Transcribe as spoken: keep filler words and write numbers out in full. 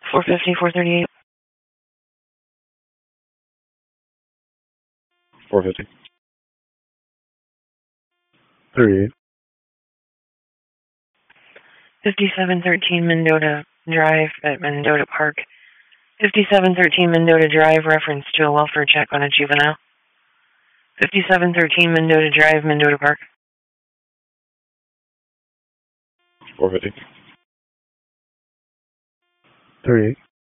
four fifty, four thirty-eight. four fifty. thirty-eight. fifty-seven thirteen Mendota Drive at Mendota Park. fifty-seven thirteen Mendota Drive, reference to a welfare check on a juvenile. fifty-seven thirteen Mendota Drive, Mendota Park. four fifty. thirty-eight.